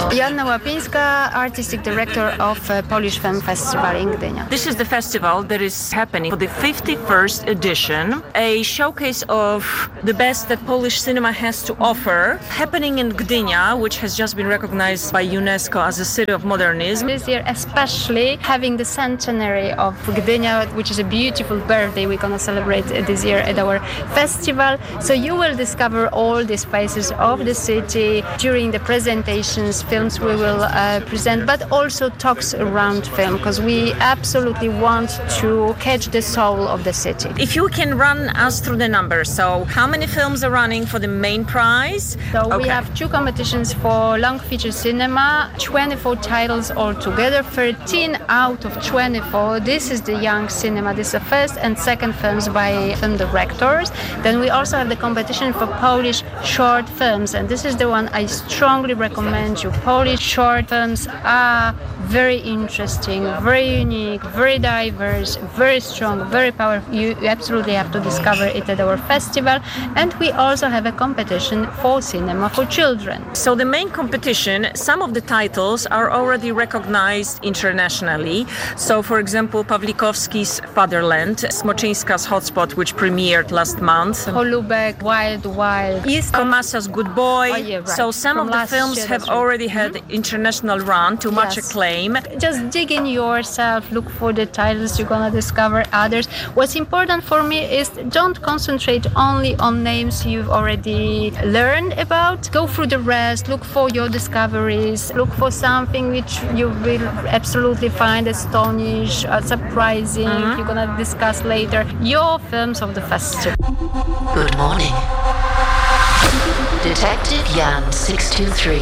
Joanna Łapińska, Artistic Director of Polish Film Festival in Gdynia. This is the festival that is happening for the 51st edition, a showcase of the best that Polish cinema has to offer, happening in Gdynia, which has just been recognized by UNESCO as a city of modernism. This year especially having the centenary of Gdynia, which is a beautiful birthday we're going to celebrate this year at our festival. So you will discover all the spaces of the city during the presentations, films we will present, but also talks around film, because we absolutely want to catch the soul of the city. If you can run us through the numbers, so how many films are running for the main prize? So we have 2 competitions for long feature cinema, 24 titles altogether, 13 out of 24. This is the young cinema. This is the first and second films by film directors. Then we also have the competition for Polish short films, and this is the one I strongly recommend you. Polish short films are very interesting, very unique, very diverse, very strong, very powerful. You absolutely have to discover it at our festival. And we also have a competition for cinema for children. So the main competition, some of the titles are already recognized internationally. So for example, Pawlikowski's Fatherland, Smoczyńska's Hotspot, which premiered last month. Holubek, Wild Wild. Komasa's Good Boy. Oh, yeah, right. So some From of the films have already had international run to much acclaim. Just dig in yourself, look for the titles, you're gonna discover others. What's important for me is don't concentrate only on names you've already learned about. Go through the rest, look for your discoveries, look for something which you will absolutely find astonishing, surprising, you're gonna discuss later. Your films of the festival. Good morning. Detective Jan 623.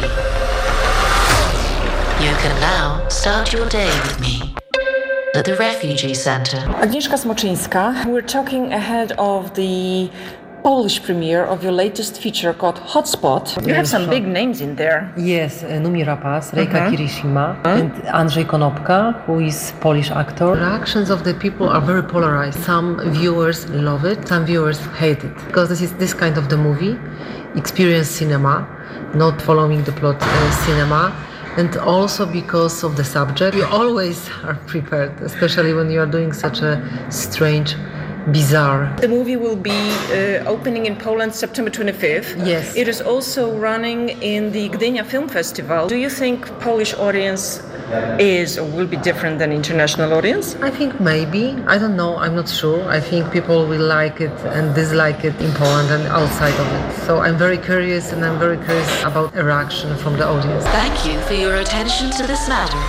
You can now start your day with me at the refugee center. Agnieszka Smoczyńska, we're talking ahead of the Polish premiere of your latest feature called Hotspot. You have some big names in there. Yes, Numi Rapaz, Reika Kirishima, and Andrzej Konopka, who is Polish actor. The reactions of the people are very polarized. Some viewers love it, some viewers hate it, because this is this kind of the movie, experience cinema, not following the plot cinema. And also because of the subject, you always are prepared, especially when you are doing such a strange, bizarre. The movie will be opening in Poland September 25th. Yes. It is also running in the Gdynia Film Festival. Do you think Polish audience is or will be different than international audience? I think maybe. I don't know. I'm not sure. I think people will like it and dislike it in Poland and outside of it. So I'm very curious, and I'm very curious about a reaction from the audience. Thank you for your attention to this matter.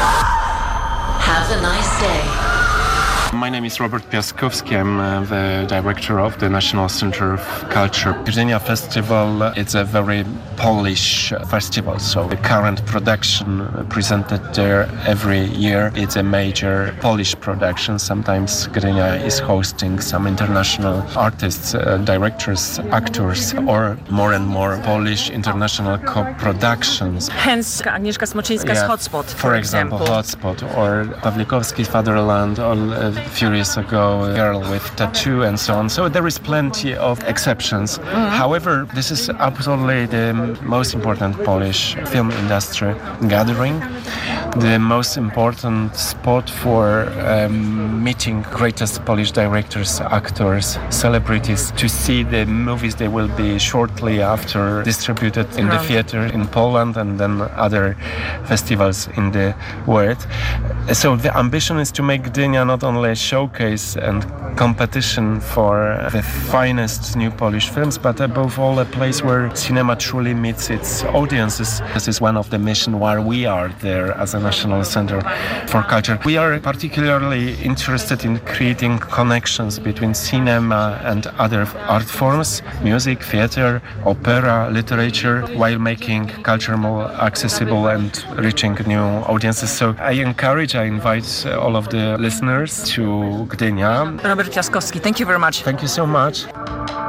Have a nice day. My name is Robert Piaskowski. I'm the director of the National Center of Culture. Gdynia Festival, it's a very Polish festival, so the current production presented there every year, it's a major Polish production. Sometimes Gdynia is hosting some international artists, directors, actors, or more and more Polish international co-productions. Hence Agnieszka Smoczyńska's Hotspot, for example. Hotspot, or Pawlikowski's Fatherland, or a few years ago, Girl with Tattoo, and so on. So there is plenty of exceptions. However, this is absolutely the most important Polish film industry gathering, the most important spot for meeting greatest Polish directors, actors, celebrities, to see the movies they will be shortly after distributed in the theater in Poland and then other festivals in the world. So the ambition is to make Gdynia not only a showcase and competition for the finest new Polish films, but above all a place where cinema truly meets its audiences. This is one of the missions why we are there as a National Center for Culture. We are particularly interested in creating connections between cinema and other art forms, music, theater, opera, literature, while making culture more accessible and reaching new audiences. So I invite all of the listeners to Gdynia. Robert Piaskowski, thank you very much. Thank you so much.